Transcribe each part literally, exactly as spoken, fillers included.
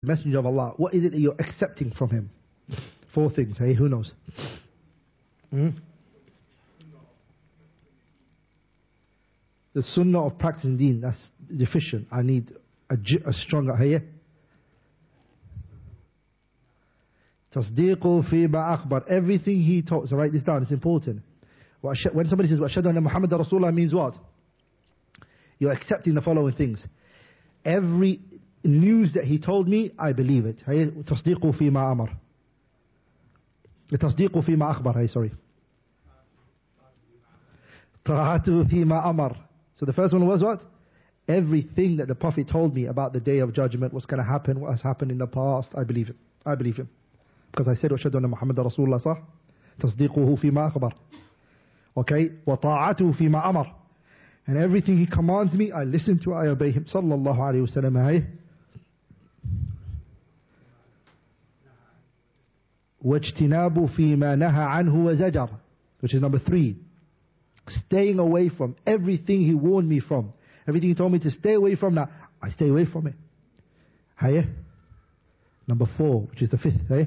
Messenger of Allah, what is it that you're accepting from him? Four things, hey, who knows? Hmm? The sunnah of practicing deen, that's deficient. I need a, a stronger, hey? Tasdeequ fima akhbar. Everything he taught. So write this down, it's important. When somebody says, وَأَشْهَدُ أَنَّ مُحَمَّدَ Rasulullah, means what? You're accepting the following things. Every news that he told me, I believe it. تَصْدِيقُ فِي مَا أَمَرْ تَصْدِيقُ فِي مَا أَخْبَرْ hey, sorry. طَاعَتُ فِي مَا أَمَرْ. So the first one was what? Everything that the Prophet told me about the day of judgment, what's going to happen, what has happened in the past, I believe it. I believe him. Because I said, وَأَشْهَدُ أَنَّ مُحَمَّدَ رَسُولُ اللَّهِ صح? تَصْدِيقُهُ فِي مَا أَخْبَرْ. Okay? وَطَاعَتُهُ فِي مَا أَمَرْ. And everything he commands me, I listen to, I obey him. Sallallahu alayhi wa sallam. Hey? وَاجْتِنَابُ فِي مَا نَهَى عَنْهُ وَزَجَرَ. Which is number three. Staying away from everything he warned me from. Everything he told me to stay away from, now I stay away from it. Hey? Number four, which is the fifth. Hey?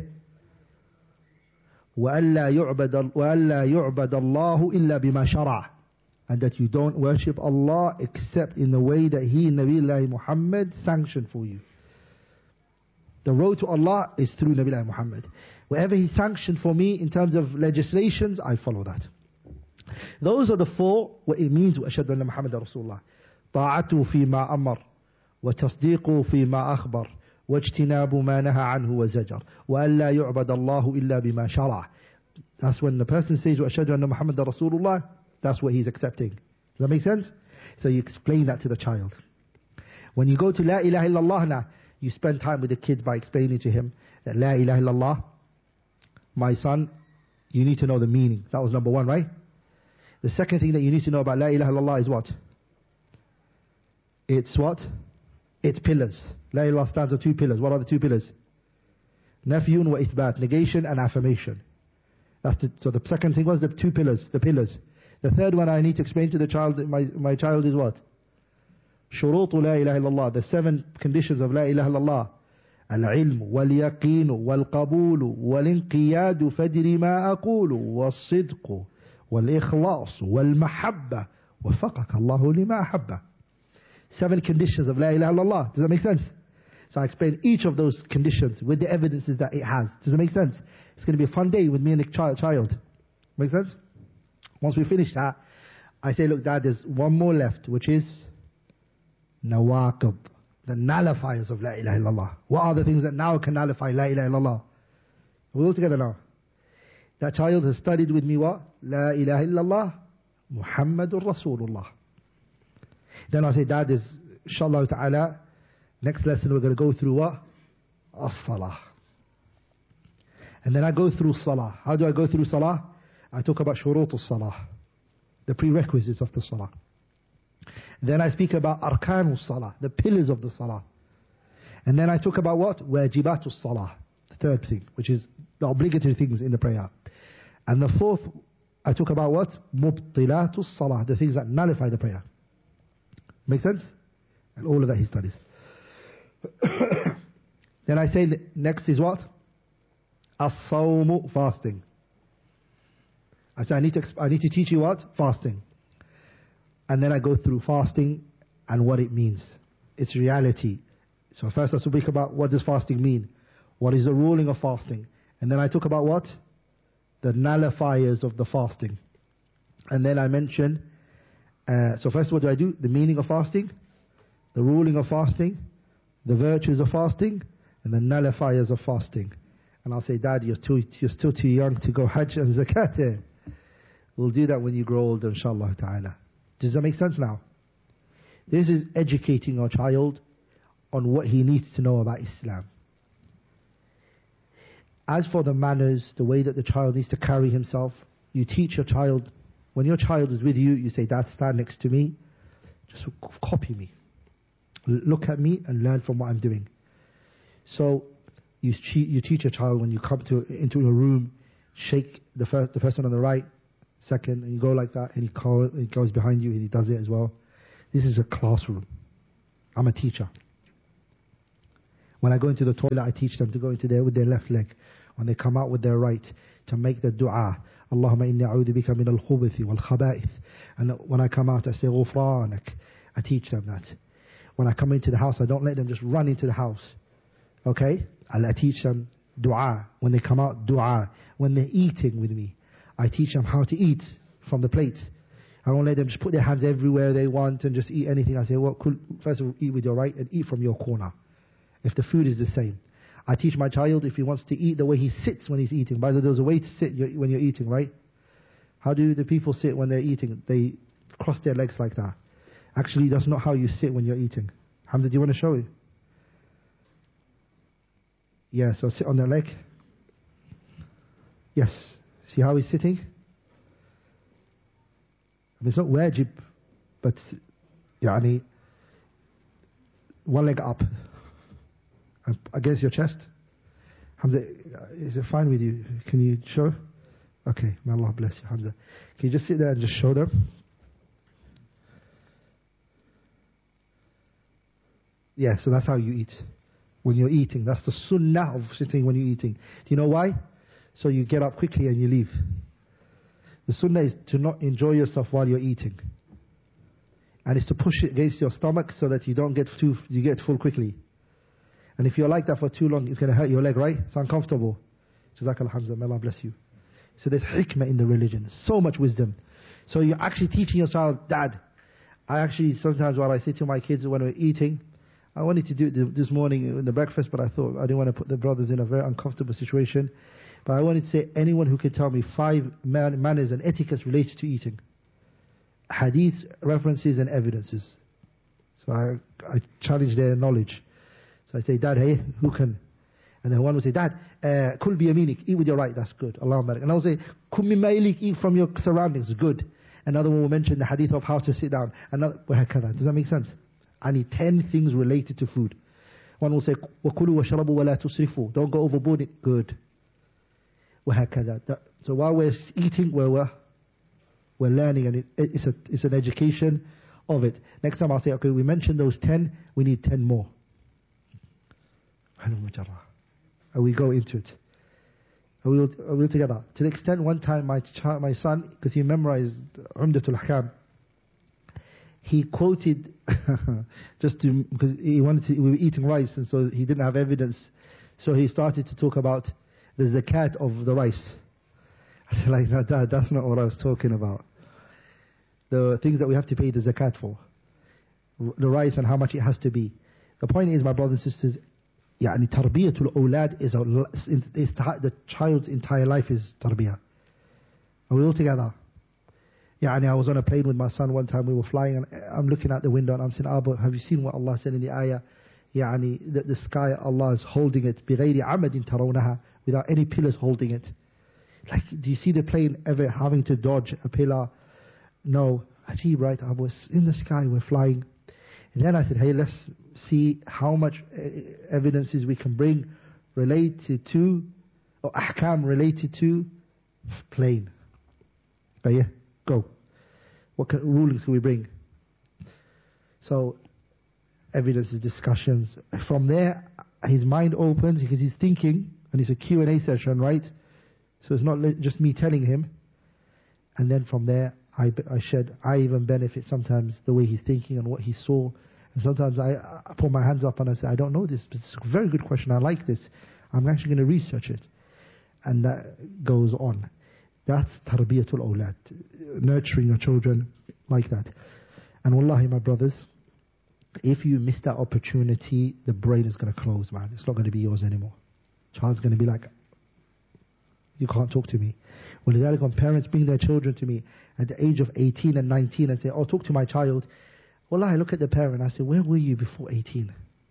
وَأَلَّا يُعْبَدَ اللَّهُ إِلَّا بِمَا شَرَعَ. And that you don't worship Allah except in the way that He, Nabiullah Muhammad, sanctioned for you. The road to Allah is through Nabiullah Muhammad. Wherever He sanctioned for me in terms of legislations, I follow that. Those are the four, what it means, وَأَشْهَدُ أَنَّ مُحَمَّدَ رَسُولُ اللَّهِ. طَاعَتُهُ فِي مَا أَمَرْ وَتَصْدِيقُهُ فِي مَا أَخْبَرْ وَاجْتِنَابُ مَا نَهَى عَنْهُ وَزَجَرْ وَأَلَّا يُعْبَدَ اللَّهُ إِلَّا بِمَا شَرَعَ. That's when the person says وَأَشْهَدُ أَنَّ مُحَمَّدَ رَسُولُ اللَّهِ, that's what he's accepting. Does that make sense? So you explain that to the child. When you go to La ilaha illallah now, you spend time with the kid by explaining to him that La ilaha illallah, my son, you need to know the meaning. That was number one, right? The second thing that you need to know about La ilaha illallah is what? It's what? It's pillars. La ilaha stands on two pillars. What are the two pillars? Nafyun wa ithbat, negation and affirmation. That's the, so the second thing was the two pillars, the pillars. The third one I need to explain to the child, my, my child is what? Shurutu la ilaha illallah, the seven conditions of la ilaha illallah. Al-ilm, wal-yaqeen, wal-qabul, wal-inqiyad, fadri ma aqulu, wal-sidq, wal-ikhlas, wal-mahabba, wafaqaka Allahu lima ahabba. Seven conditions of la ilaha illallah. Does that make sense? So I explain each of those conditions with the evidences that it has. Does it make sense? It's going to be a fun day with me and the child. child. Make sense? Once we finish that, I say, look, Dad, there's one more left, which is nawaqib, the nullifiers of la ilaha illallah. What are the things that now can nullify la ilaha illallah? We're all together now. That child has studied with me what? La ilaha illallah, Muhammadur Rasulullah. Then I say, Dad, is inshallah ta'ala, next lesson we're going to go through what? As-salah. And then I go through salah. How do I go through salah? I talk about shurut as-salah, the prerequisites of the salah. Then I speak about arkan as-salah, the pillars of the salah. And then I talk about what? Wajibat as-salah, the third thing, which is the obligatory things in the prayer. And the fourth, I talk about what? Mubtilat as-salah, the things that nullify the prayer. Make sense? And all of that he studies. Then I say next is what? As-sawmu, fasting. I say I need to I need to teach you what? Fasting. And then I go through fasting and what it means. Its reality. So first I speak about what does fasting mean? What is the ruling of fasting? And then I talk about what? The nullifiers of the fasting. And then I mention, uh, so first what do I do? The meaning of fasting, the ruling of fasting, the virtues of fasting, and the nullifiers of fasting. And I'll say, Dad, you're, too, you're still too young to go Hajj and Zakat. We'll do that when you grow older, inshallah ta'ala. Does that make sense now? This is educating our child on what he needs to know about Islam. As for the manners, the way that the child needs to carry himself, you teach your child. When your child is with you, you say, Dad, stand next to me. Just copy me. Look at me and learn from what I'm doing. So you, you teach your child when you come to into a room, shake the first the person on the right, second, and you go like that, and he, call, he goes behind you and he does it as well. This is a classroom. I'm a teacher. When I go into the toilet, I teach them to go into there with their left leg. When they come out with their right, to make the dua. Allahumma inni a'udhu bika min al-khubuthi wal-khaba'ith. And when I come out, I say, ghufranak. I teach them that. When I come into the house, I don't let them just run into the house. Okay? I teach them dua. When they come out, dua. When they're eating with me, I teach them how to eat from the plate. I don't let them just put their hands everywhere they want and just eat anything. I say, well, first of all, eat with your right and eat from your corner. If the food is the same. I teach my child if he wants to eat the way he sits when he's eating. By the way, there's a way to sit when you're eating, right? How do the people sit when they're eating? They cross their legs like that. Actually, that's not how you sit when you're eating. Hamza, do you want to show you? Yeah, so sit on their leg. Yes. See how he's sitting? I mean, it's not wajib, but يعني, one leg up against your chest. Hamza, is it fine with you? Can you show? Okay, may Allah bless you, Hamza. Can you just sit there and just show them? Yeah, so that's how you eat. When you're eating, that's the sunnah of sitting when you're eating. Do you know why? So you get up quickly and you leave. The sunnah is to not enjoy yourself while you're eating. And it's to push it against your stomach so that you don't get too, you get full quickly. And if you're like that for too long, it's going to hurt your leg, right? It's uncomfortable. Jazakallah Hamza, may Allah bless you. So there's hikmah in the religion. So much wisdom. So you're actually teaching your child, Dad. I actually, sometimes while I say to my kids when we're eating, I wanted to do it this morning in the breakfast, but I thought I didn't want to put the brothers in a very uncomfortable situation. But I wanted to say, anyone who can tell me five man, manners and etiquettes related to eating. Hadith, references and evidences. So I, I challenge their knowledge. So I say, Dad, hey, who can? And then one will say, Dad, uh, kul bi yaminik, eat with your right, that's good. Allahumma barik. And I will say, kul min mailik, eat from your surroundings, good. Another one will mention the hadith of how to sit down. Another, does that make sense? I need ten things related to food. One will say, وَكُلُوا وَشَرَبُوا وَلَا تُسْرِفُوا. Don't go overboard it. Good. وَهَكَذا. So while we're eating, we're, we're, we're learning, and it, it's, a, it's an education of it. Next time I'll say, okay, we mentioned those ten, we need ten more. And we go into it. And we will, we will together. To the extent, one time my child, my son, because he memorized Umdatul Ahkam, he quoted, just to, because he wanted to, we were eating rice, and so he didn't have evidence. So he started to talk about the zakat of the rice. I said, like, no, Dad, that's not what I was talking about. The things that we have to pay the zakat for. The rice and how much it has to be. The point is, my brothers and sisters, يعني tarbiyatul awlad is, a, is the child's entire life is tarbiyah. Are we all together? يعني I was on a plane with my son one time, we were flying, and I'm looking out the window and I'm saying, Abba, have you seen what Allah said in the ayah? يعني the, the sky, Allah is holding it بغير عمد ترونها, without any pillars holding it. Like, do you see the plane ever having to dodge a pillar? No. Ajib, right? I was in the sky, we're flying. And then I said, hey, let's see how much evidences we can bring related to, or ahkam related to plane. But yeah, go. What kind of rulings can we bring? So, evidences, discussions. From there, his mind opens because he's thinking, and it's a Q and A session, right? So it's not just me telling him. And then from there, I, I shed, I even benefit sometimes the way he's thinking and what he saw. And sometimes I, I put my hands up and I say, I don't know this, but it's a very good question, I like this. I'm actually going to research it. And that goes on. That's tarbiyatul awlad, nurturing your children like that. And wallahi, my brothers, if you miss that opportunity, the brain is going to close, man. It's not going to be yours anymore. Child's going to be like, you can't talk to me. Well, when parents bring their children to me at the age of eighteen and nineteen and say, oh, talk to my child. Well, I look at the parent and I say, where were you before eighteen? Do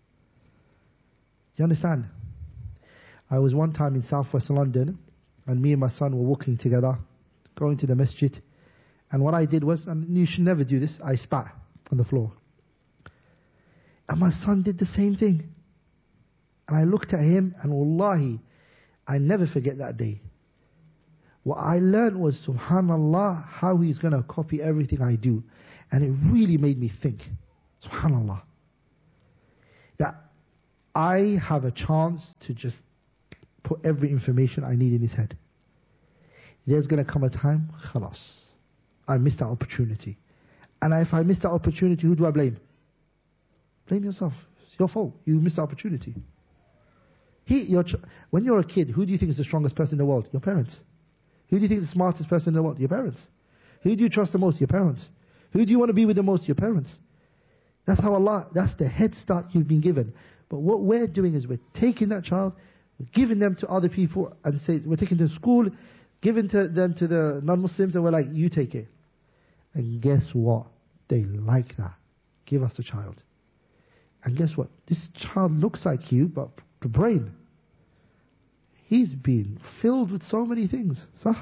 you understand? I was one time in southwest London, and me and my son were walking together, going to the masjid. And what I did was, and you should never do this, I spat on the floor. And my son did the same thing. And I looked at him, and wallahi, I never forget that day. What I learned was, subhanallah, how he's going to copy everything I do. And it really made me think, subhanallah, that I have a chance to just put every information I need in his head. There's going to come a time, khalas, I missed that opportunity. And if I missed that opportunity, who do I blame? Blame yourself. It's your fault. You missed the opportunity. He, your ch- when you're a kid, who do you think is the strongest person in the world? Your parents. Who do you think is the smartest person in the world? Your parents. Who do you trust the most? Your parents. Who do you want to be with the most? Your parents. That's how Allah, that's the head start you've been given. But what we're doing is we're taking that child, we're giving them to other people, and say we're taking them to school, giving to them to the non-Muslims, and we're like, you take it. And guess what? They like that. Give us the child. And guess what? This child looks like you, but the brain, he's been filled with so many things. So,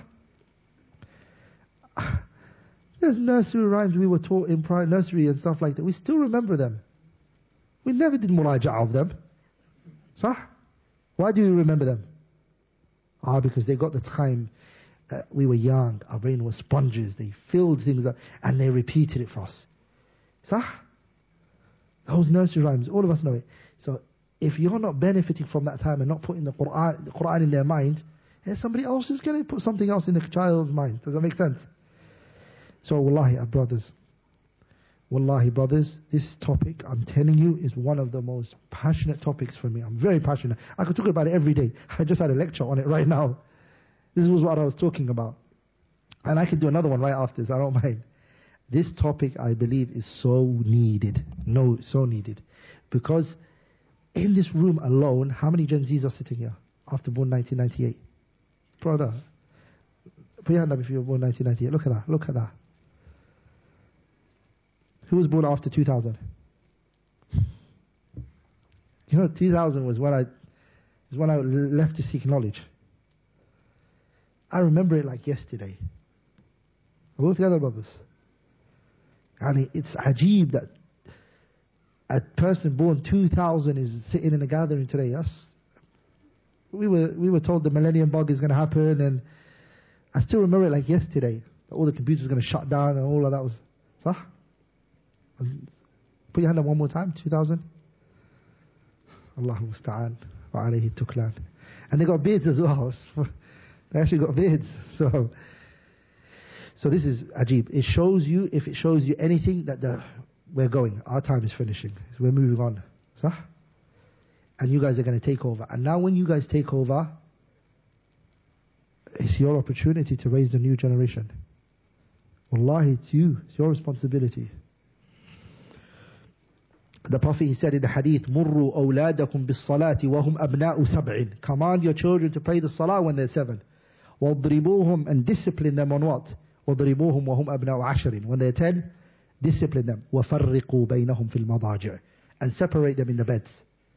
there's nursery rhymes we were taught in primary nursery and stuff like that. We still remember them. We never did muraja of them. So, why do we remember them? Ah, because they got the time. Uh, we were young. Our brain was sponges. They filled things up and they repeated it for us. So, those nursery rhymes, all of us know it. So, if you're not benefiting from that time and not putting the Quran, the Quran in their mind, eh, somebody else is going to put something else in the child's mind. Does that make sense? So, wallahi, our brothers, wallahi, brothers, this topic, I'm telling you, is one of the most passionate topics for me. I'm very passionate. I could talk about it every day. I just had a lecture on it right now. This was what I was talking about. And I could do another one right after this. I don't mind. This topic, I believe, is so needed. No, so needed. Because in this room alone, how many Gen Zs are sitting here after born nineteen ninety-eight? Brother, put your hand up if you were born nineteen ninety-eight. Look at that. Look at that. Who was born after two thousand? You know, two thousand was when I was when I left to seek knowledge. I remember it like yesterday. We're all together, brothers. And it's ajib that a person born two thousand is sitting in a gathering today. That's, we were we were told the millennium bug is going to happen, and I still remember it like yesterday. That all the computers are going to shut down and all of that was. Sah? Put your hand up one more time. two thousand. Allahu musta'an wa alayhi tuklan. And they got beards as well. They actually got beards. So. So this is ajib. It shows you, if it shows you anything, that the, we're going. Our time is finishing. So we're moving on. Sah? And you guys are going to take over. And now when you guys take over, it's your opportunity to raise the new generation. Wallahi, it's you. It's your responsibility. The Prophet, he said in the hadith, مُرُّوا أَوْلَادَكُمْ بِالصَّلَاةِ وَهُمْ أَبْنَاءُ سَبْعٍ. Command your children to pray the salah when they're seven. وَاضْرِبُوهُمْ, and discipline them on what? وَضْرِبُوهُمْ وَهُمْ أَبْنَاءُ عَشْرٍ. When they're ten, discipline them. وَفَرِّقُوا بَيْنَهُمْ فِي الْمَضَاجِعِ. And separate them in the beds.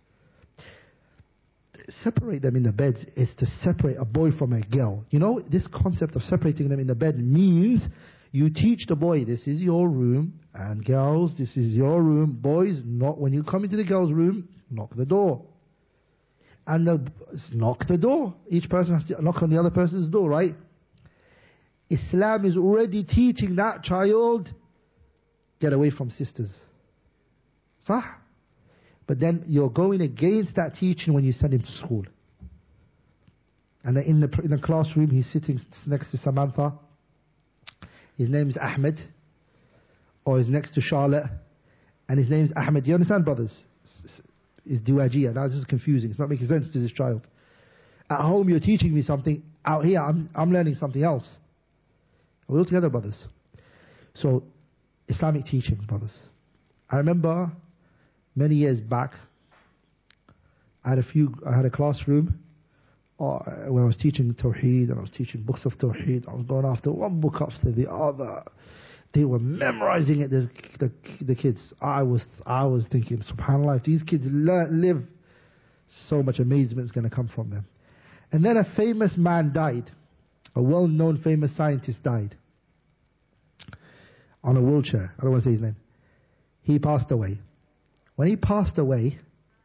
Separate them in the beds is to separate a boy from a girl. You know, this concept of separating them in the bed means you teach the boy, this is your room, and girls, this is your room. Boys, not when you come into the girl's room, knock the door. And the, knock the door. Each person has to knock on the other person's door, right? Islam is already teaching that child, get away from sisters. Sah? But then you're going against that teaching when you send him to school. And in the, in the classroom, he's sitting next to Samantha. His name is Ahmed. Or he's next to Charlotte. And his name is Ahmed. Do you understand, brothers? Is Duwajiyah. Now this is confusing. It's not making sense to this child. At home you're teaching me something. Out here I'm, I'm learning something else. We're all together, brothers. So, Islamic teachings, brothers. I remember many years back, I had a few, I had a classroom uh, when I was teaching Tawheed, and I was teaching books of Tawheed. I was going after one book after the other. They were memorizing it, the, the, the kids. I was I was thinking, subhanAllah, if these kids learn, live, so much amazement is going to come from them. And then a famous man died. A well-known famous scientist died. On a wheelchair. I don't want to say his name. He passed away. When he passed away,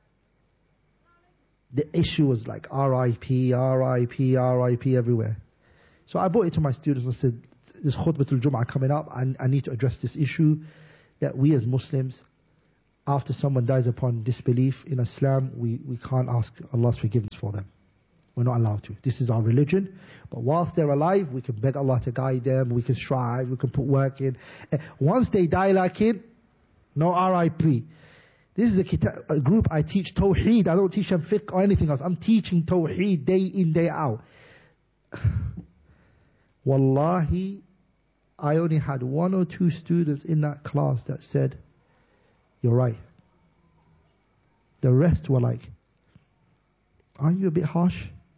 the issue was like R I P, R I P, R I P everywhere. So I brought it to my students and said, this khutbatul Jum'ah coming up, and I need to address this issue that we as Muslims, after someone dies upon disbelief in Islam, we, we can't ask Allah's forgiveness for them. We're not allowed to. This is our religion. But whilst they're alive, we can beg Allah to guide them, we can strive, we can put work in. Once they die like it, no R I P. This is a, kita- a group I teach Tawheed. I don't teach them fiqh or anything else. I'm teaching Tawheed day in, day out. Wallahi, I only had one or two students in that class that said, you're right. The rest were like, aren't you a bit harsh?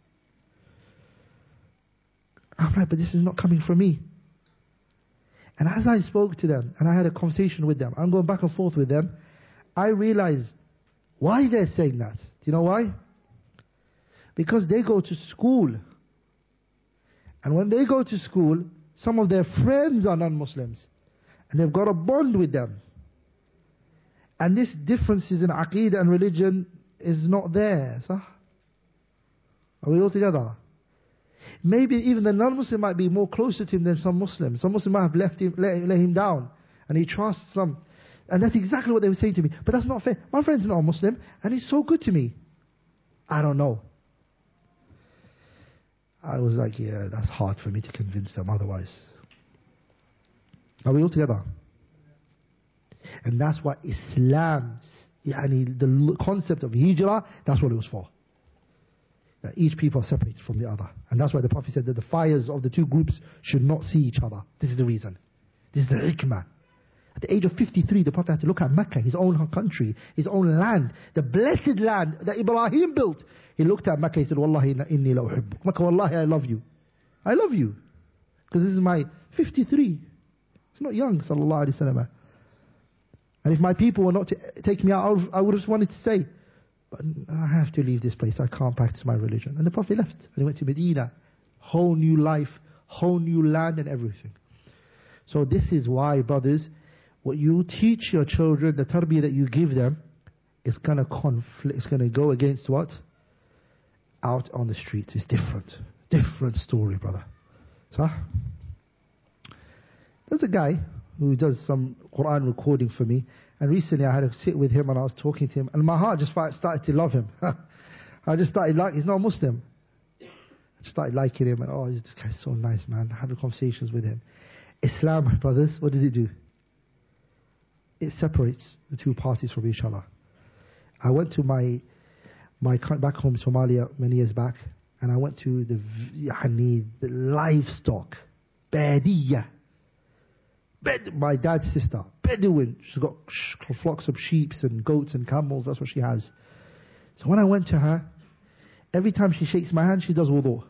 I'm like, but this is not coming from me. And as I spoke to them, and I had a conversation with them, I'm going back and forth with them, I realized why they're saying that. Do you know why? Because they go to school. And when they go to school, some of their friends are non-Muslims. And they've got a bond with them. And this differences in aqeedah and religion is not there. So, are we all together? Maybe even the non-Muslim might be more closer to him than some Muslims. Some Muslims might have left him, let, let him down. And he trusts some. And that's exactly what they were saying to me. But that's not fair. My friend's not a Muslim, and he's so good to me. I don't know. I was like, yeah, that's hard for me to convince them otherwise. Are we all together? And that's why Islam's, yani the concept of hijrah, that's what it was for. That each people are separated from the other. And that's why the Prophet said that the fires of the two groups should not see each other. This is the reason. This is the hikmah. At the age of fifty-three, the Prophet had to look at Mecca, his own country, his own land, the blessed land that Ibrahim built. He looked at Mecca, he said, Wallahi inni la uhibbuk. Mecca, Wallahi, I love you. I love you. Because this is my fifty-three. It's not young, sallallahu alayhi wa sallam. And if my people were not to take me out, I would have wanted to say, but I have to leave this place. I can't practice my religion. And the Prophet left. And he went to Medina. Whole new life, whole new land and everything. So this is why, brothers, what you teach your children, the tarbiyah that you give them, is going to conflict. It's going to go against what? Out on the streets. It's different. Different story, brother. So, there's a guy who does some Quran recording for me. And recently I had to sit with him and I was talking to him. And my heart just started to love him. I just started like, he's not a Muslim. I just started liking him. And oh, this guy's so nice, man. Having conversations with him. Islam, my brothers, what does it do? It separates the two parties from each other. I went to my my back home, Somalia, many years back. And I went to the, yani, the livestock. Badiyah. Bed, my dad's sister, Bedouin. She's got flocks of sheep and goats and camels. That's what she has. So when I went to her, every time she shakes my hand, she does wudu.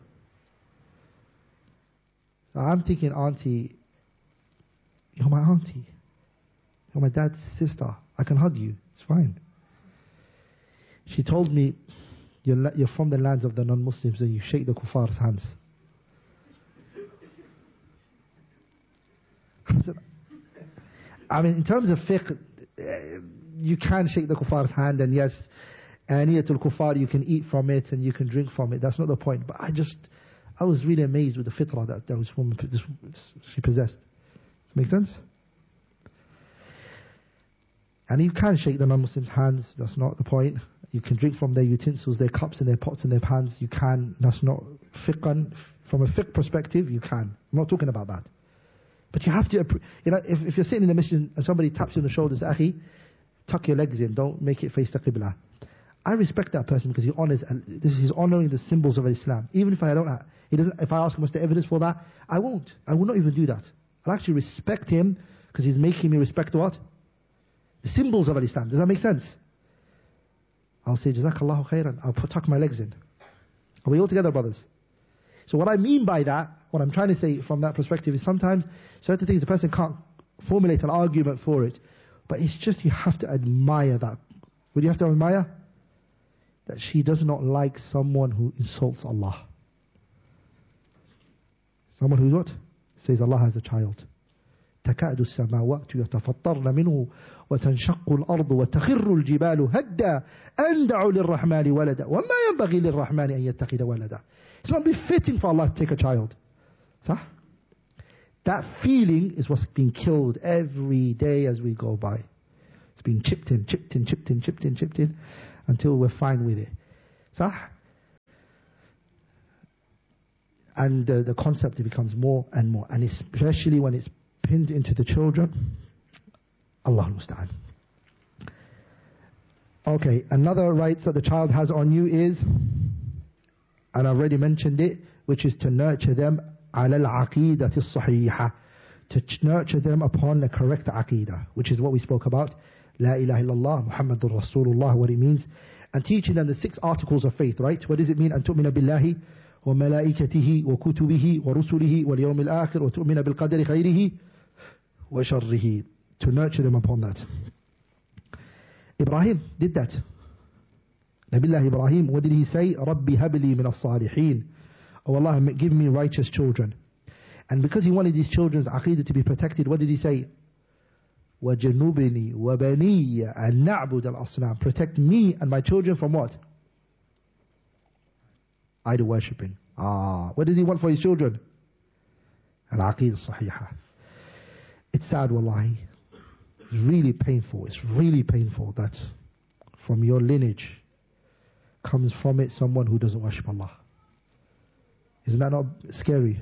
So I'm thinking, auntie, you're my auntie. You're my dad's sister. I can hug you. It's fine. She told me, you're, you're from the lands of the non-Muslims and you shake the kuffar's hands. I mean, in terms of fiqh, you can shake the kuffar's hand, and yes, aniyatul kuffar, you can eat from it and you can drink from it. That's not the point. But I just, I was really amazed with the fitrah that, that was woman, this, she possessed. Make sense? And you can shake the non-Muslims' hands. That's not the point. You can drink from their utensils, their cups and their pots and their pans. You can. That's not fiqhan. From a fiqh perspective, you can. I'm not talking about that. But you have to, you know, if, if you're sitting in the mission and somebody taps you on the shoulders, Akhi, tuck your legs in, don't make it face the Qibla. I respect that person because he honors, and this is he's honoring the symbols of Islam. Even if I don't, he doesn't. If I ask him what's the evidence for that, I won't. I will not even do that. I'll actually respect him because he's making me respect what? The symbols of Islam. Does that make sense? I'll say, Jazakallahu khairan. I'll put, tuck my legs in. Are we all together, brothers? So what I mean by that, what I'm trying to say from that perspective is sometimes certain things the person can't formulate an argument for it. But it's just you have to admire that. What do you have to admire? That she does not like someone who insults Allah. Someone who what? Says Allah has a child. تكاد السماوات يتفطرن منه وتنشق الأرض وتخر الجبال هدا أن دعوا للرحمن ولدا وما ينبغي للرحمن أن يتخذ ولدا. It's not befitting for Allah to take a child. So, that feeling is what's being killed every day as we go by. been chipped in, chipped in, chipped in, chipped in, chipped in, until we're fine with it. Sah? And uh, the concept becomes more and more. And especially when it's pinned into the children. Allah musta'an. Okay, another right that the child has on you is, and I've already mentioned it, which is to nurture them ala al-aqeedati as-sahihah, to nurture them upon the correct aqidah, which is what we spoke about, La ilaha illallah, Muhammadur Rasulullah, what it means, and teaching them the six articles of faith, right? What does it mean? An tu'mina billahi, wa malaikatihi, wa kutubihi, wa rusulihi, wal yawmil akhir, wa tu'mina bil qadari khayrihi, wa sharrihi. To nurture them upon that. Ibrahim did that. Nabiullah Ibrahim, what did he say? Rabbi habli min as-salihin. Oh Allah, give me righteous children. And because he wanted his children's aqidah to be protected, what did he say? وَجَنُوبِنِي وَبَنِيَّ أَن نَعْبُدَ الْأَصْنَامِ. Protect me and my children from what? Idol worshipping. Ah, what does he want for his children? Al-aqidah as-sahihah. It's sad, wallahi. It's really painful. It's really painful that from your lineage comes from it someone who doesn't worship Allah. Isn't that not scary?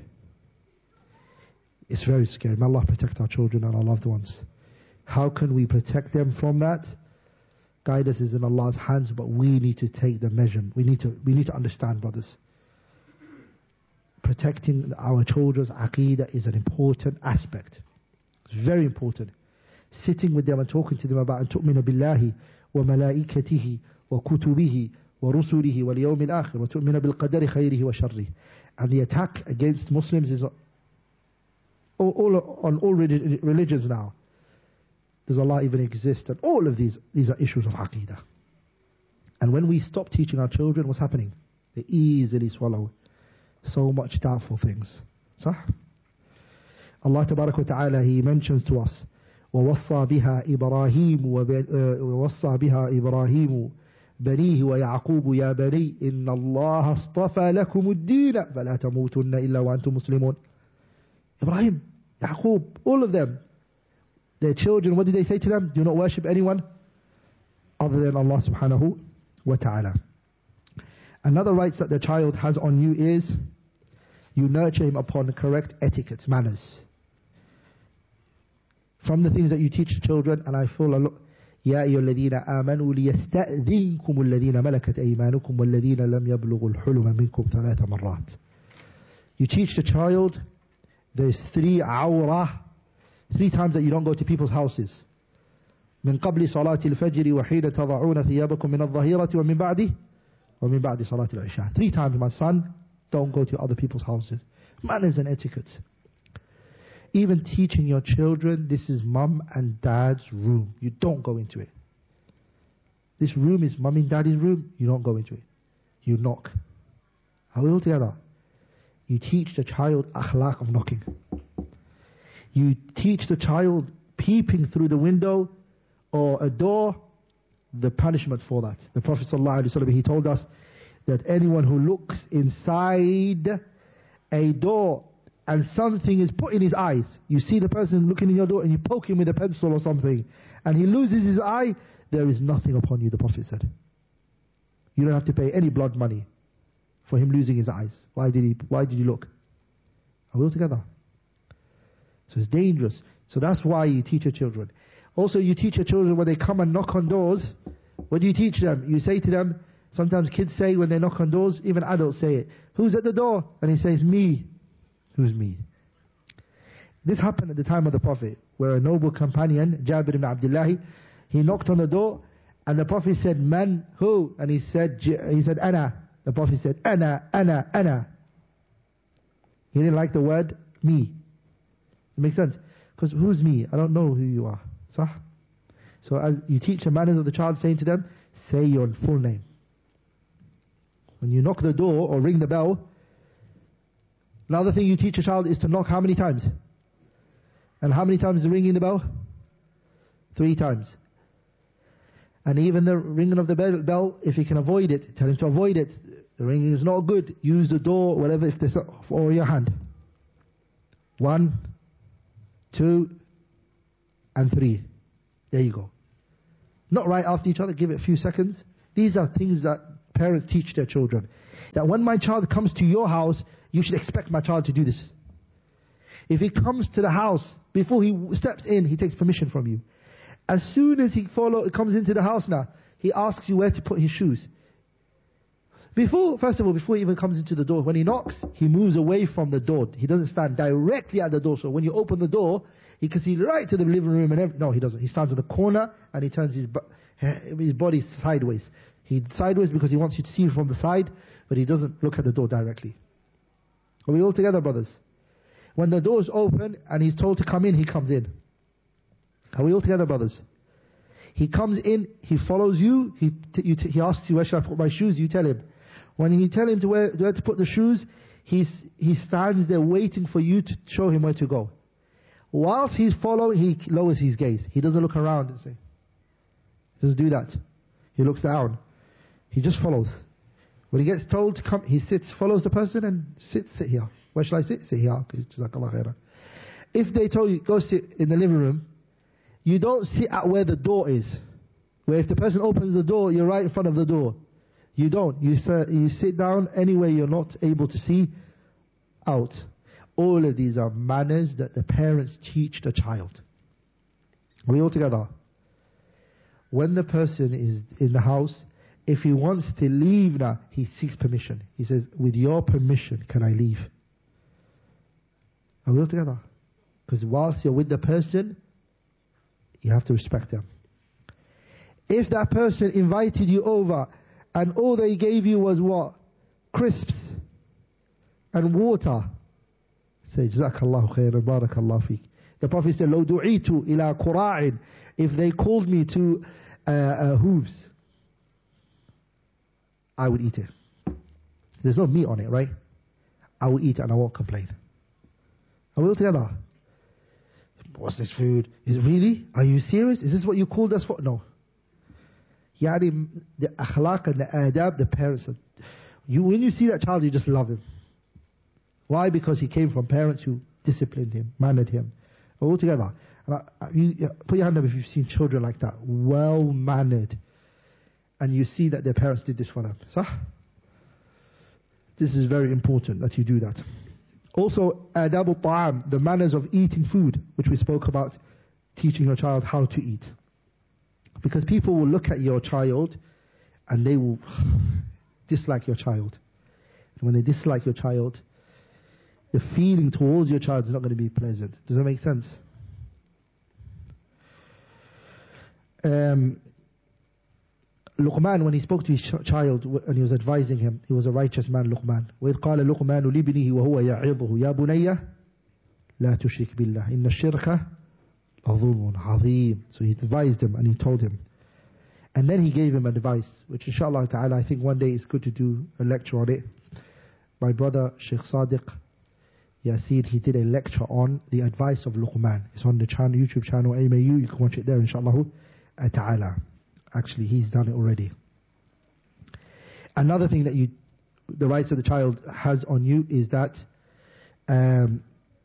It's very scary. May Allah protect our children and our loved ones. How can we protect them from that? Guidance is in Allah's hands, but we need to take the measure. We need to, we need to understand, brothers. Protecting our children's aqeedah is an important aspect. It's very important. Sitting with them and talking to them about أن تؤمن بالله وملائكته وكتبه ورسله واليوم الآخر وتؤمن بالقدر خيره وشره. And the attack against Muslims is all, all, on all religions now. Does Allah even exist? And all of these, these are issues of aqeedah. And when we stop teaching our children, what's happening? They easily swallow so much doubtful things. Sah? Allah Tabarak wa Ta'ala, He mentions to us, ووصى بها إبراهيم ووصى بها إبراهيم بنيه ويعقوب يا بني إن الله اصطفى لكم الدين فلا تموتن إلا وأنتم مسلمون. Ibrahim, Yaqub, all of them, their children, what did they say to them? Do not worship anyone other than Allah subhanahu wa ta'ala. Another right that the child has on you is you nurture him upon the correct etiquette, manners. From the things that you teach children, and I feel a lot, يا أيها الذين آمنوا ليستأذنكم الذين ملكت أيمانكم والذين لم يبلغوا الحلم منكم ثلاث مرات. You teach the child there's three awrah, three times that you don't go to people's houses. من قبل صلاة الفجر وحين تضعون ثيابكم من الظهيرة ومن بعد ومن بعد صلاة العشاء. Three times, my son, don't go to other people's houses. Manners and etiquette. Even teaching your children, this is mum and dad's room. You don't go into it. This room is mum and daddy's room. You don't go into it. You knock. Are we all together? You teach the child akhlaq of knocking. You teach the child peeping through the window or a door, the punishment for that. The Prophet ﷺ, he told us that anyone who looks inside a door and something is put in his eyes. You see the person looking in your door and you poke him with a pencil or something and he loses his eye, there is nothing upon you, the Prophet said. You don't have to pay any blood money for him losing his eyes. Why did he, why did you look? Are we all together? So it's dangerous. So that's why you teach your children. Also you teach your children when they come and knock on doors, what do you teach them? You say to them, sometimes kids say when they knock on doors, even adults say it, who's at the door? And he says, me. Who's me? This happened at the time of the Prophet, where a noble companion, Jabir ibn Abdullah, he knocked on the door, and the Prophet said, man, who? And he said, he said, ana. The Prophet said, ana, ana, ana. He didn't like the word, me. It makes sense. Because who's me? I don't know who you are. Sah? So as you teach the manners of the child, saying to them, say your full name. When you knock the door or ring the bell, another thing you teach a child is to knock how many times? And how many times is ringing the bell? Three times. And even the ringing of the bell, if you can avoid it, tell him to avoid it. The ringing is not good. Use the door, whatever, if there's, or your hand. One, two, and three. There you go. Not right after each other, give it a few seconds. These are things that parents teach their children. That when my child comes to your house, you should expect my child to do this. If he comes to the house, before he steps in, he takes permission from you. As soon as he follow, comes into the house now, he asks you where to put his shoes. Before, first of all, before he even comes into the door, when he knocks, he moves away from the door. He doesn't stand directly at the door. So when you open the door, he can see right to the living room and everything. No, he doesn't. He stands in the corner and he turns his, his body sideways. He sideways because he wants you to see from the side, but he doesn't look at the door directly. Are we all together, brothers? When the door is open and he's told to come in, he comes in. Are we all together, brothers? He comes in, he follows you, he t- you t- he asks you, where should I put my shoes? You tell him. When you tell him to where, where to put the shoes, he's, he stands there waiting for you to show him where to go. Whilst he's following, he lowers his gaze. He doesn't look around and say, he doesn't do that. He looks down. He just follows. When he gets told to come, he sits, follows the person and sits, sit here. Where shall I sit? Sit here. Jazakallah khairan. If they told you, go sit in the living room, you don't sit at where the door is. Where if the person opens the door, you're right in front of the door. You don't. You, sit, you sit down anywhere you're not able to see out. All of these are manners that the parents teach the child. Are we all together? When the person is in the house, if he wants to leave now, he seeks permission. He says, with your permission, can I leave? Are we all together? Because whilst you're with the person, you have to respect them. If that person invited you over and all they gave you was what? Crisps and water. Say, Jazakallahu khairan, barakallahu feek. The Prophet said, لو دعيت إلى قراع, if they called me to uh, uh, hooves, I would eat it. There's no meat on it, right? I will eat it and I won't complain. Are we all together? What's this food? Is it really? Are you serious? Is this what you called us for? No. Yani, the akhlaq and the adab, the parents, are, you, when you see that child, you just love him. Why? Because he came from parents who disciplined him, mannered him. All together. And I, you, put your hand up if you've seen children like that, well-mannered. And you see that their parents did this for them. So, this is very important that you do that. Also, adab al-ta'am, the manners of eating food, which we spoke about, teaching your child how to eat. Because people will look at your child and they will dislike your child. And when they dislike your child, the feeling towards your child is not going to be pleasant. Does that make sense? Um, Luqman, when he spoke to his ch- child and he was advising him, he was a righteous man, Luqman. وَإِذْ قَالَ لُقْمَانُ لِابْنِهِ وَهُوَ يَعِظُهُ يَا بُنَيَّ لَا تُشْرِكْ بِاللَّهِ إِنَّ الشِّرْكَ لَظُلْمٌ عَظِيمٌ. So he advised him and he told him. And then he gave him advice, which inshallah ta'ala, I think one day it's good to do a lecture on it. My brother, Sheikh Sadiq Yasid, he did a lecture on the advice of Luqman. It's on the channel, YouTube channel, A M A U. You can watch it there, inshallah ta'ala. Actually, he's done it already. Another thing that you, the rights of the child has on you is that um,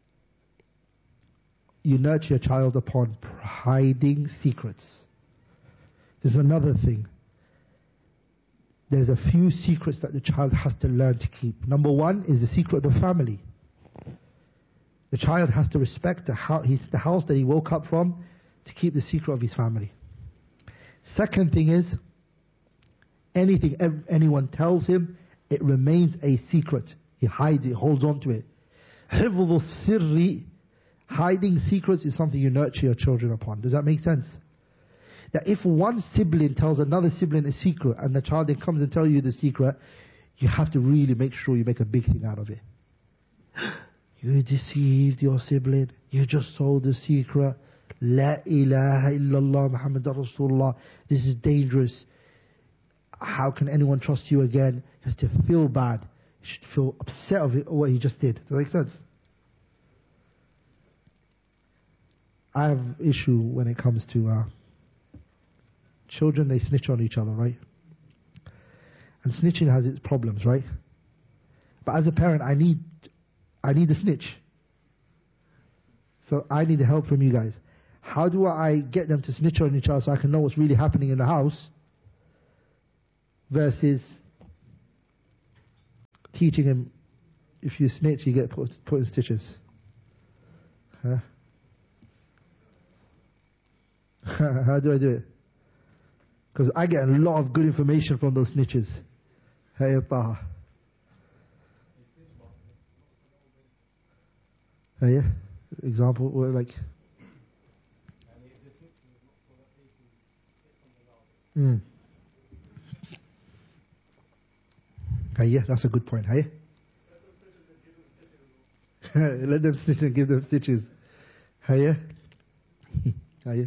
you nurture your child upon hiding secrets. There's another thing. There's a few secrets that the child has to learn to keep. Number one is the secret of the family. The child has to respect the house, the house that he woke up from, to keep the secret of his family. Second thing is, anything ev- anyone tells him, it remains a secret. He hides it, holds on to it. Hifdhu sirri, hiding secrets is something you nurture your children upon. Does that make sense? That if one sibling tells another sibling a secret, and the child then comes and tells you the secret, you have to really make sure you make a big thing out of it. You deceived your sibling. You just told the secret. La ilaha illallah Muhammadur Rasulullah. This is dangerous. How can anyone trust you again? He has to feel bad. He should feel upset of it, what he just did. Does that make sense? I have issue when it comes to uh, children. They snitch on each other, right? And snitching has its problems, right? But as a parent, I need I need a snitch. So I need help from you guys. How do I get them to snitch on each other so I can know what's really happening in the house? Versus teaching him, if you snitch, you get put, put in stitches. Huh? How do I do it? Because I get a lot of good information from those snitches. Hey, Taha. Hey, yeah. Example, or like. Mm. Hey, yeah, that's a good point. Hey. Let them snitch and give them stitches. Hey, yeah. Hey, yeah.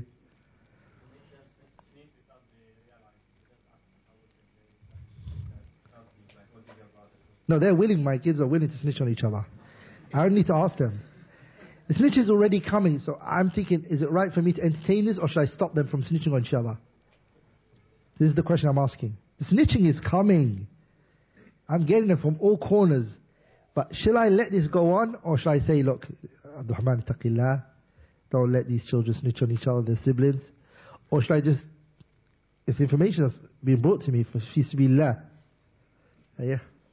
No, they're willing. My kids are willing to snitch on each other. I don't need to ask them. The snitch is already coming, so I'm thinking, is it right for me to entertain this, or should I stop them from snitching on each other? This is the question I'm asking. The snitching is coming. I'm getting it from all corners. But shall I let this go on, or shall I say, look, Abdurrahman, taqillah, don't let these children snitch on each other, their siblings? Or should I just, it's information that's being brought to me for fi sabilillah. Yeah.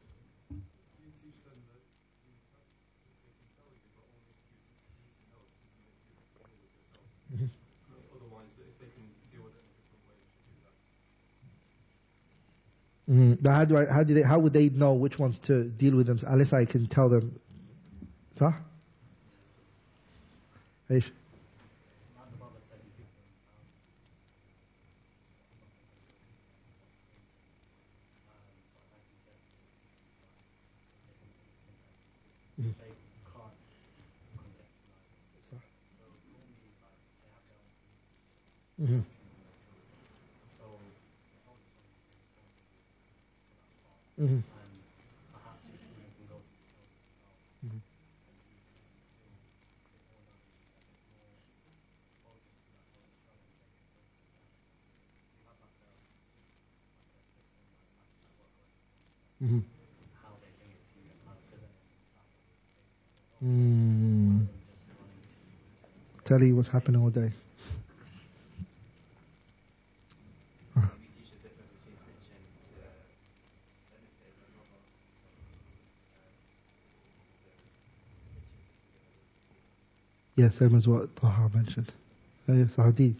Mm-hmm. Mm, but how do I? How do they? How would they know which ones to deal with them? Unless I can tell them. صح؟ ايش؟ Mm-hmm. Mm-hmm. Mm-hmm. Mm. Tell you what's happening all day. Yeah, same as what Taha mentioned. Oh, yes, hadith.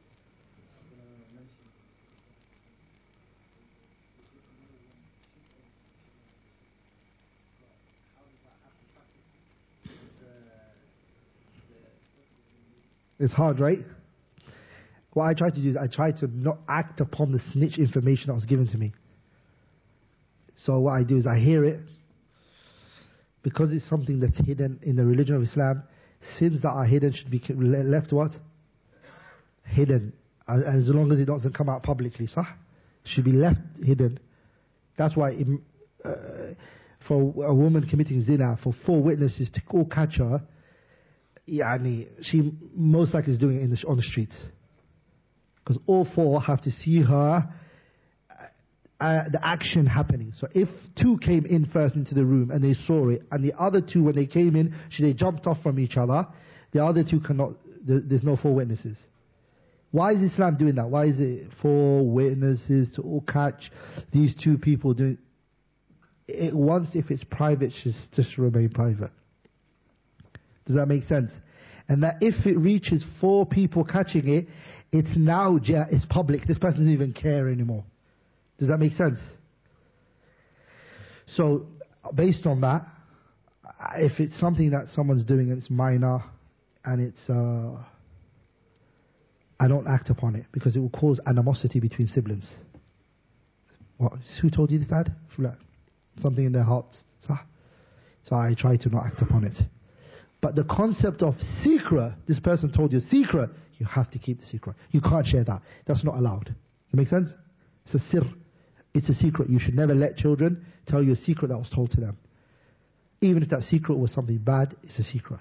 It's hard, right? What I try to do is I try to not act upon the snitch information that was given to me. So what I do is I hear it. Because it's something that's hidden in the religion of Islam, sins that are hidden should be left what? Hidden. As long as it doesn't come out publicly, sah? Should be left hidden. That's why it, uh, for a woman committing zina, for four witnesses to all catch her, yani, she most likely is doing it in the, on the streets. Because all four have to see her, uh, the action happening. So if two came in first into the room and they saw it, and the other two, when they came in, they jumped off from each other, the other two cannot, there's no four witnesses. Why is Islam doing that? Why is it four witnesses to all catch these two people doing it? Once if it's private, it should just remain private. Does that make sense? And that if it reaches four people catching it, it's now, it's public. This person doesn't even care anymore. Does that make sense? So, based on that, if it's something that someone's doing and it's minor, and it's, uh, I don't act upon it, because it will cause animosity between siblings. What? Who told you this, Dad? Something in their hearts. So I try to not act upon it. But the concept of secret, this person told you secret, you have to keep the secret. You can't share that. That's not allowed. Does that make sense? It's a sir. It's a secret. You should never let children tell you a secret that was told to them. Even if that secret was something bad, it's a secret.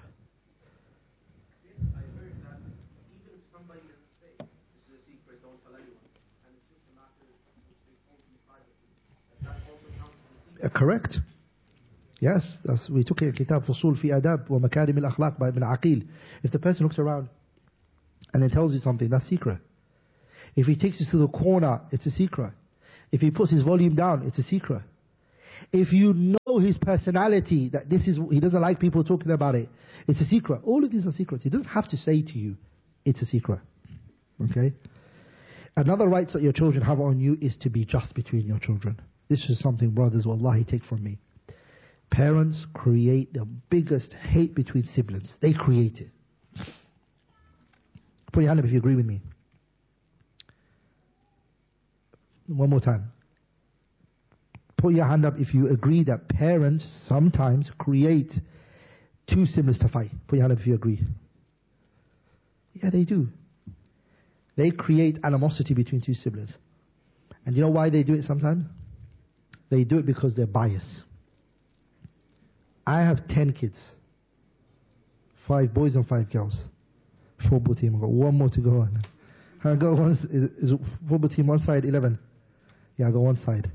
Uh, correct. Yes, that's, we took a kitab Fusul fi Adab wa Makarim al-Akhlaq by Ibn Aqil. If the person looks around and then tells you something, that's secret. If he takes you to the corner, it's a secret. If he puts his volume down, it's a secret. If you know his personality, that this is, he doesn't like people talking about it, it's a secret. All of these are secrets. He doesn't have to say to you, it's a secret. Okay? Another right that your children have on you is to be just between your children. This is something, brothers, wallahi, take from me. Parents create the biggest hate between siblings. They create it. Put your hand up if you agree with me. One more time. Put your hand up if you agree that parents sometimes create two siblings to fight. Put your hand up if you agree. Yeah, they do. They create animosity between two siblings. And you know why they do it sometimes? They do it because they're biased. I have ten kids. Five boys and five girls. Football team. I've got one more to go on. I got one, is, is football team one side, eleven? Yeah, I got one side.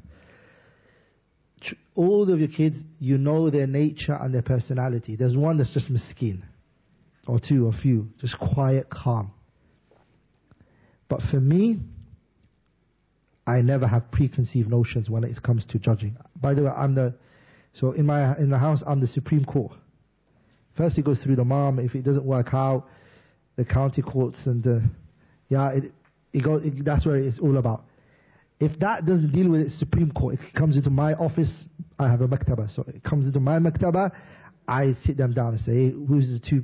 All of your kids, you know their nature and their personality. There's one that's just miskeen. Or two, or few. Just quiet, calm. But for me, I never have preconceived notions when it comes to judging. By the way, I'm the, so in my, in the house, I'm the Supreme Court. First it goes through the mom. If it doesn't work out, the county courts and the, yeah, it, it goes, it, that's where it's all about. If that doesn't deal with it, Supreme Court, it comes into my office, I have a maktaba. So it comes into my maktaba, I sit them down and say, hey, who's the two?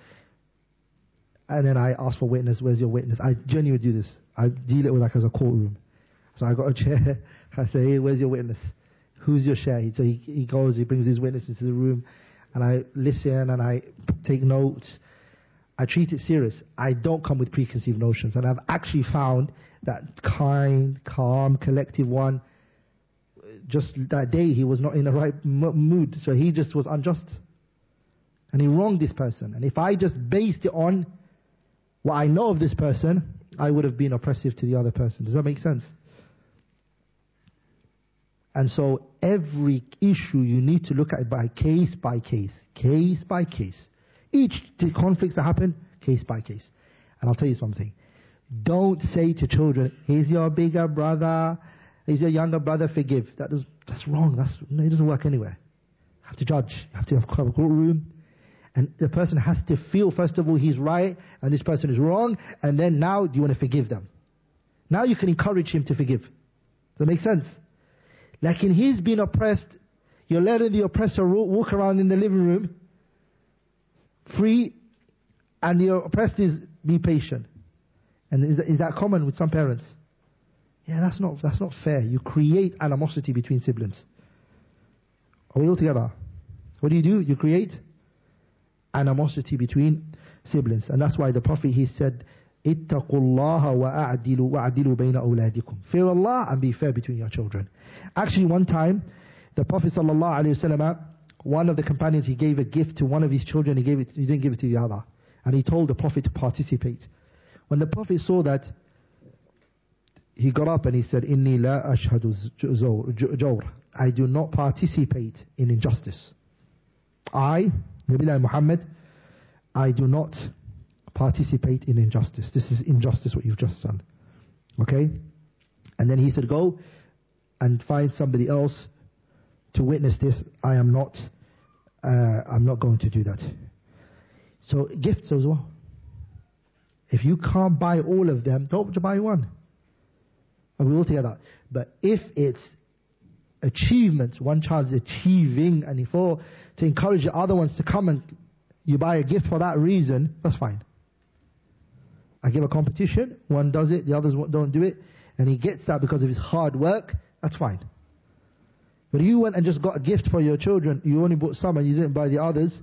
And then I ask for witness, where's your witness? I genuinely do this. I deal it with like as a courtroom. So I got a chair, I say, hey, where's your witness? Who's your share? So he, he goes, he brings his witness into the room, and I listen and I take notes. I treat it serious. I don't come with preconceived notions. And I've actually found that kind, calm, collective one, just that day he was not in the right m- mood. So he just was unjust. And he wronged this person. And if I just based it on what I know of this person, I would have been oppressive to the other person. Does that make sense? And so every issue you need to look at it by case by case. Case by case. Each conflicts that happen, case by case. And I'll tell you something. Don't say to children, here's your bigger brother, here's your younger brother, forgive. That is, that's wrong. That's, no, it doesn't work anywhere. You have to judge. You have to have a courtroom. And the person has to feel, first of all, he's right and this person is wrong. And then now, do you want to forgive them? Now you can encourage him to forgive. Does that make sense? Like in he's been oppressed, you're letting the oppressor walk around in the living room free, and the oppressed is be patient. And is that, is that common with some parents? Yeah, that's not that's not fair. You create animosity between siblings. Are we all together? What do you do? You create animosity between siblings. And that's why the Prophet, he said, اتقوا الله وأعدلوا وأعدلوا بين أولادكم. Fear Allah and be fair between your children. Actually, one time, the Prophet sallallahu alaihi wasallam, one of the companions, he gave a gift to one of his children. He gave it. He didn't give it to the other, and he told the Prophet to participate. When the Prophet saw that, he got up and he said, "Inni la ashhadu jawr." I do not participate in injustice. I, Nabi Muhammad, I do not participate in injustice. This is injustice what you've just done. Okay? And then he said, go and find somebody else to witness this. I am not uh, I'm not going to do that. So gifts as well. If you can't buy all of them, don't buy one. And we all together. But if it's achievements, one child is achieving, and if all to encourage the other ones to come and you buy a gift for that reason, that's fine. I give a competition, one does it, the others don't do it, and he gets that because of his hard work, that's fine. But you went and just got a gift for your children, you only bought some and you didn't buy the others.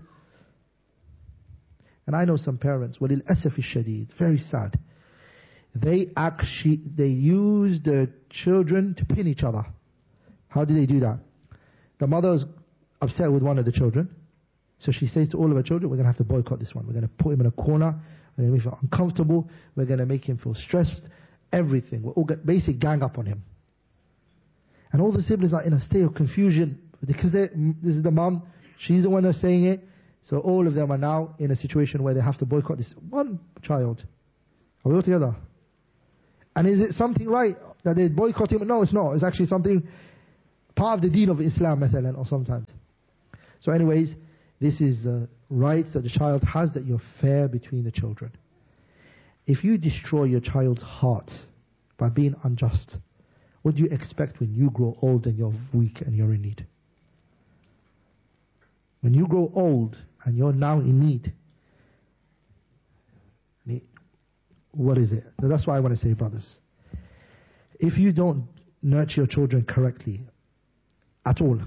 And I know some parents, well, al-asaf al-shadid, very sad. They actually, they use their children to pin each other. How do they do that? The mother's upset with one of the children, so she says to all of her children, we're going to have to boycott this one. We're going to put him in a corner. We're going to make him uncomfortable. We're going to make him feel stressed. Everything. We're all get basic gang up on him. And all the siblings are in a state of confusion because this is the mom. She's the one that's saying it. So all of them are now in a situation where they have to boycott this one child. Are we all together? And is it something right that they boycott him? No, it's not. It's actually something part of the deen of Islam, mathalan, or sometimes. So anyways, this is the right that the child has, that you're fair between the children. If you destroy your child's heart by being unjust, what do you expect when you grow old and you're weak and you're in need? When you grow old and you're now in need, what is it? So that's why I want to say, brothers, if you don't nurture your children correctly at all,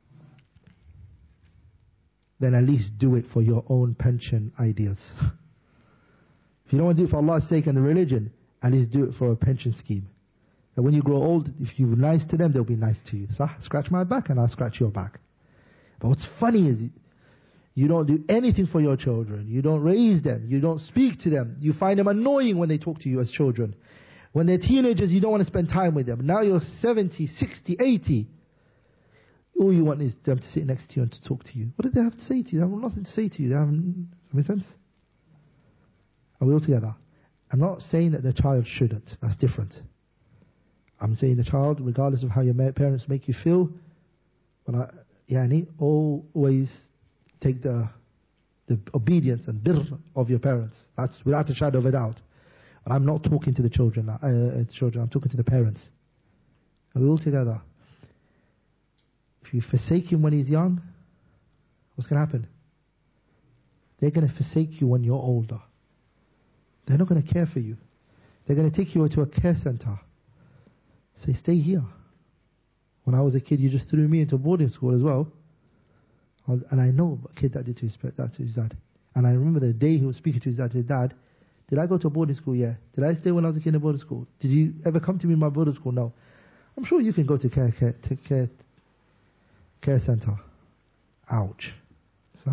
then at least do it for your own pension ideas. If you don't want to do it for Allah's sake and the religion, at least do it for a pension scheme. And when you grow old, if you're nice to them, they'll be nice to you. So scratch my back and I'll scratch your back. But what's funny is you don't do anything for your children. You don't raise them. You don't speak to them. You find them annoying when they talk to you as children. When they're teenagers, you don't want to spend time with them. Now you're seventy, sixty, eighty. All you want is them to sit next to you and to talk to you. What do they have to say to you? They have nothing to say to you. They haven't. Does that make sense? Are we all together? I'm not saying that the child shouldn't. That's different. I'm saying the child, regardless of how your parents make you feel, but I, yani, always take the the obedience and birr of your parents. That's without a shadow of a doubt. But I'm not talking to the children. Uh, children. I'm talking to the parents. Are we all together? If you forsake him when he's young, what's going to happen? They're going to forsake you when you're older. They're not going to care for you. They're going to take you to a care center. Say, stay here. When I was a kid, you just threw me into boarding school as well. And I know a kid that did to his, that to his dad. And I remember the day he was speaking to his dad, his dad, did I go to a boarding school? Yeah. Did I stay when I was a kid in boarding school? Did you ever come to me in my boarding school? No. I'm sure you can go to care, care, to care, care center. Ouch. صح.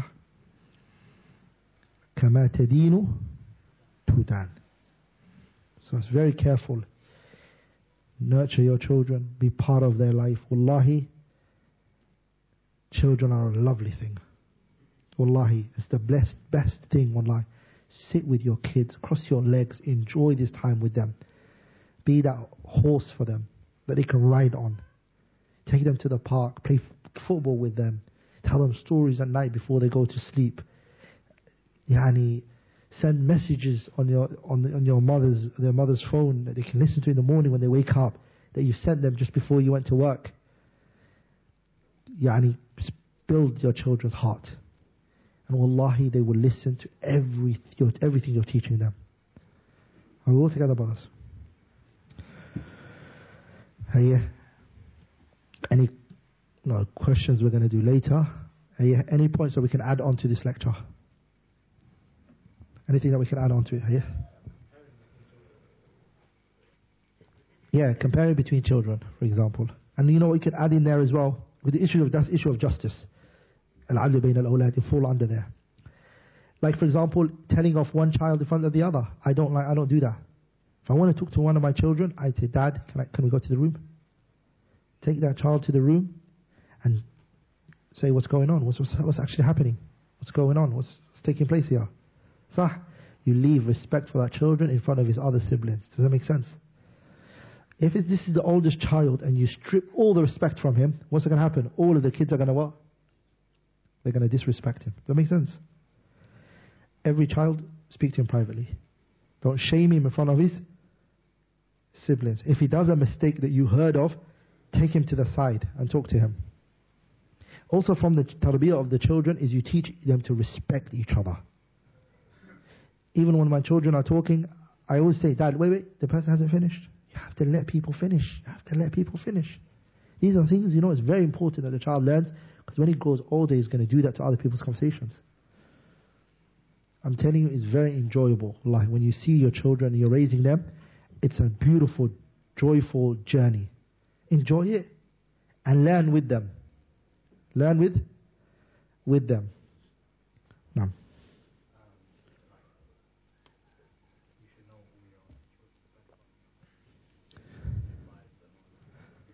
كما تدين تدان. So it's very careful. Nurture your children. Be part of their life. Wallahi, children are a lovely thing. Wallahi, it's the best, best thing. Wallahi, sit with your kids, cross your legs, enjoy this time with them. Be that horse for them that they can ride on. Take them to the park, play f- football with them. Tell them stories at night before they go to sleep. Yani, send messages on your on, the, on your mother's their mother's phone that they can listen to in the morning when they wake up, that you sent them just before you went to work. Yani, build your children's heart, and wallahi, they will listen to every everything you're teaching them. Are we all together, brothers? Hey, any no questions we're going to do later? Hey, any points that we can add on to this lecture? Anything that we can add on to it? Yeah. Yeah, comparing between children, for example. And you know what you can add in there as well? With the issue of, that's issue of justice. Al-'adl bayna al-awlad, you fall under there. Like, for example, telling off one child in front of the other. I don't like, I don't do that. If I want to talk to one of my children, I say, Dad, can I, can we go to the room? Take that child to the room and say, what's going on? What's, what's, what's actually happening? What's going on? What's, what's taking place here? Sah, you leave respect for that children in front of his other siblings. Does that make sense? If it, this is the oldest child and you strip all the respect from him, what's going to happen? All of the kids are going to what? They're going to disrespect him. Does that make sense? Every child, speak to him privately. Don't shame him in front of his siblings. If he does a mistake that you heard of, take him to the side and talk to him. Also from the tarbiyah of the children is you teach them to respect each other. Even when my children are talking, I always say, Dad, wait, wait, the person hasn't finished. You have to let people finish. You have to let people finish. These are things, you know, it's very important that the child learns, because when he grows older, he's going to do that to other people's conversations. I'm telling you, it's very enjoyable. Like when you see your children and you're raising them, it's a beautiful, joyful journey. Enjoy it and learn with them. Learn with, with them.